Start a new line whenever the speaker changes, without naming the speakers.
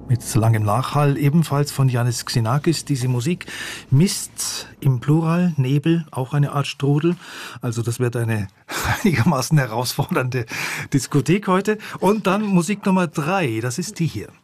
Mit langem Nachhall, ebenfalls von Yannis Xenakis, diese Musik. Mist im Plural, Nebel, auch eine Art Strudel. Also das wird eine einigermaßen herausfordernde Diskothek heute. Und dann Musik Nummer 3, das ist die hier.